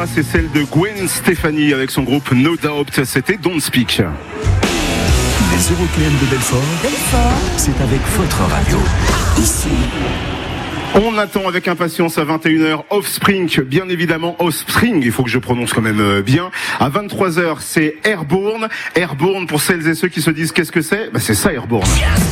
voix, c'est celle de Gwen Stefani avec son groupe No Doubt. C'était Don't Speak. Les Européennes de Belfort, c'est avec votre radio. Ici. On attend avec impatience à 21h Offspring, bien évidemment Offspring, il faut que je prononce quand même bien. À 23h, c'est Airborne. Airborne, pour celles et ceux qui se disent qu'est-ce que c'est ? C'est ça Airborne.